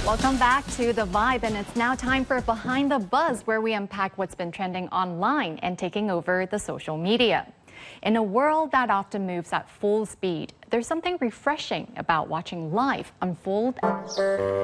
Welcome back to The Vibe, and it's now time for Behind the Buzz, where we unpack what's been trending online and taking over the social media. In a world that often moves at full speed, there's something refreshing about watching life unfold